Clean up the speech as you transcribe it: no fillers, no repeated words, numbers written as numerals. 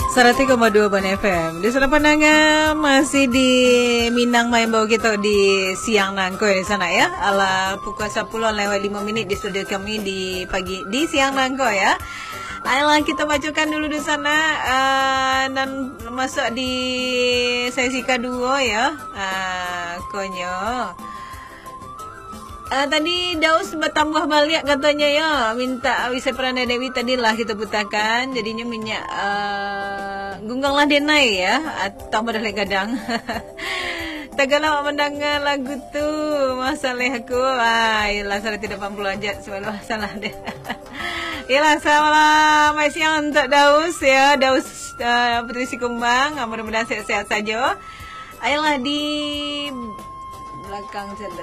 103,2 Ban FM. Di sana pandangan masih di Minang main bawa kita di siang nangko di sana ya. Ala pukul 10 lewat 5 menit di studio kami di pagi di siang nangko ya. Ayolah kita bacakan dulu di sana dan masuk di sesi kedua ya. Konyo. Tadi Daus bertambah balik katanya ya, minta Wisa Prana Dewi tadilah kita putarkan, jadinya minyak gungganglah denai ya, tambah dah gadang. Tagalah mendengar lagu tu masalah aku, ialah salah tidak 80 aja sebab salah deh. Ialah salah mai siang untuk Daus ya, Daus Putri Sikumbang, mudah-mudahan sehat-sehat saja. Ayolah di belakang